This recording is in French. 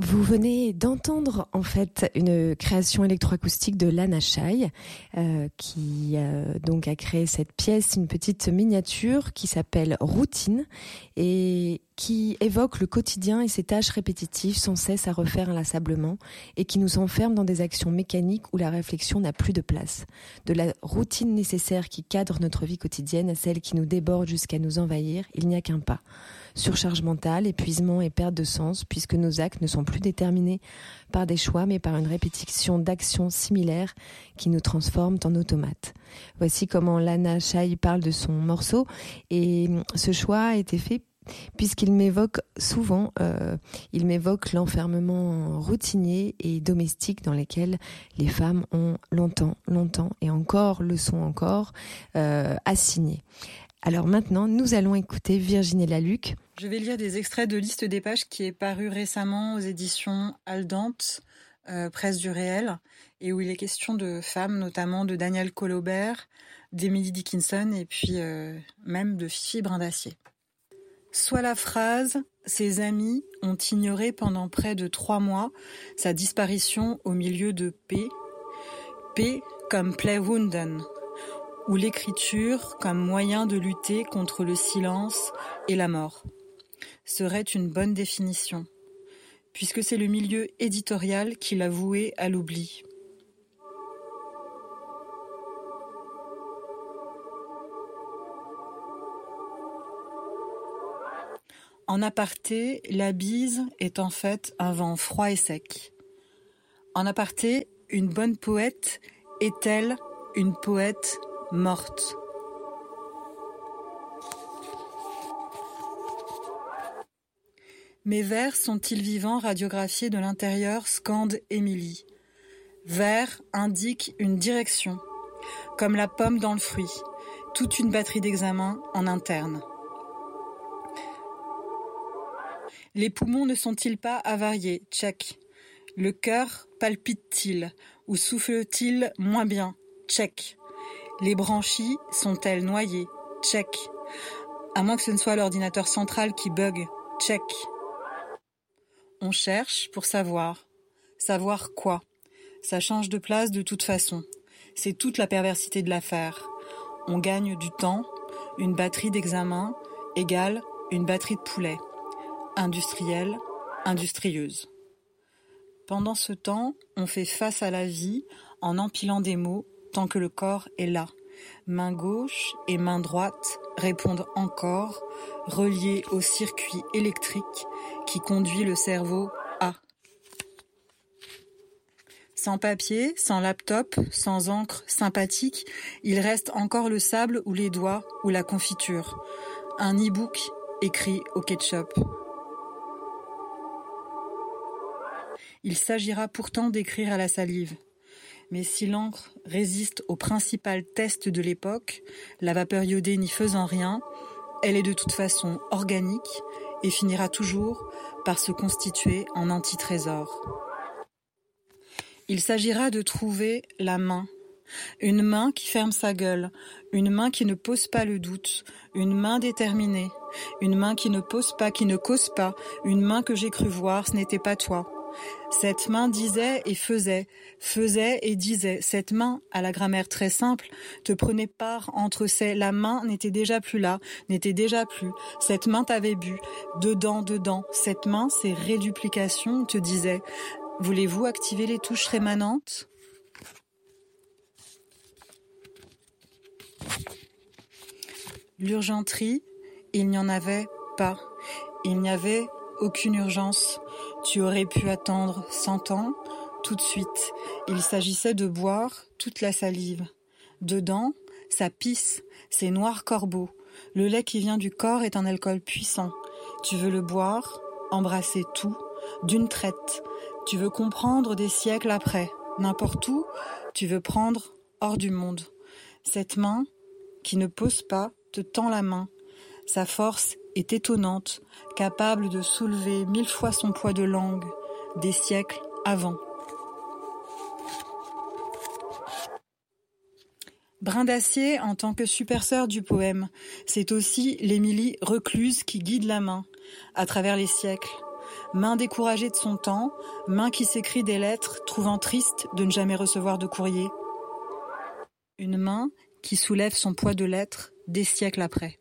Vous venez d'entendre en fait une création électroacoustique de Lana Shai qui donc a créé cette pièce, une petite miniature qui s'appelle Routine et qui évoque le quotidien et ses tâches répétitives sans cesse à refaire inlassablement et qui nous enferme dans des actions mécaniques où la réflexion n'a plus de place. De la routine nécessaire qui cadre notre vie quotidienne à celle qui nous déborde jusqu'à nous envahir, il n'y a qu'un pas. Surcharge mentale, épuisement et perte de sens puisque nos actes ne sont plus déterminés par des choix mais par une répétition d'actions similaires qui nous transforment en automates. Voici comment Lana Shai parle de son morceau et ce choix a été fait puisqu'il m'évoque souvent, il m'évoque l'enfermement routinier et domestique dans lesquels les femmes ont longtemps et encore le sont encore assignées. Alors maintenant, nous allons écouter Virginie Laluc. Je vais lire des extraits de Liste des pages qui est paru récemment aux éditions Aldante, Presse du Réel, et où il est question de femmes, notamment de Danielle Colobert, d'Emily Dickinson et puis même de Fifi Brindacier. Soit la phrase « Ses amis ont ignoré pendant près de 3 mois sa disparition au milieu de P comme Playwunden », ou l'écriture comme moyen de lutter contre le silence et la mort, serait une bonne définition, puisque c'est le milieu éditorial qui l'a voué à l'oubli. En aparté, la bise est en fait un vent froid et sec. En aparté, une bonne poète est-elle une poète morte? Mes vers sont-ils vivants radiographiés de l'intérieur, scande Émilie. Vers indique une direction, comme la pomme dans le fruit, toute une batterie d'examens en interne. Les poumons ne sont-ils pas avariés? Check. Le cœur palpite-t-il ou souffle-t-il moins bien? Check. Les branchies sont-elles noyées? Check. À moins que ce ne soit l'ordinateur central qui bug. Check. On cherche pour savoir. Savoir quoi? Ça change de place de toute façon. C'est toute la perversité de l'affaire. On gagne du temps. Une batterie d'examen égale une batterie de poulet. Industrielle, industrieuse. Pendant ce temps, on fait face à la vie en empilant des mots tant que le corps est là. Main gauche et main droite répondent encore, reliées au circuit électrique qui conduit le cerveau à. Sans papier, sans laptop, sans encre sympathique, il reste encore le sable ou les doigts ou la confiture. Un e-book écrit au ketchup. Il s'agira pourtant d'écrire à la salive. Mais si l'encre résiste au principal test de l'époque, la vapeur iodée n'y faisant rien, elle est de toute façon organique et finira toujours par se constituer en antitrésor. Il s'agira de trouver la main. Une main qui ferme sa gueule, une main qui ne pose pas le doute, une main déterminée, une main qui ne pose pas, qui ne cause pas, une main que j'ai cru voir, ce n'était pas toi. Cette main disait et faisait et disait. Cette main, à la grammaire très simple, te prenait part entre ces. La main n'était déjà plus là, n'était déjà plus. Cette main t'avait bu, dedans. Cette main, ces réduplications, te disait. Voulez-vous activer les touches rémanentes? L'urgenterie, il n'y en avait pas. Il n'y avait aucune urgence. Tu aurais pu attendre 100 ans, tout de suite. Il s'agissait de boire toute la salive. Dedans, ça pisse, c'est noir corbeau. Le lait qui vient du corps est un alcool puissant. Tu veux le boire, embrasser tout, d'une traite. Tu veux comprendre des siècles après. N'importe où, tu veux prendre hors du monde. Cette main, qui ne pose pas, te tend la main. Sa force est étonnante, capable de soulever 1000 fois son poids de langue, des siècles avant. Brindacier en tant que super-sœur du poème, c'est aussi l'Émilie recluse qui guide la main, à travers les siècles. main découragée de son temps, main qui s'écrit des lettres, trouvant triste de ne jamais recevoir de courrier. Une main qui soulève son poids de lettres des siècles après.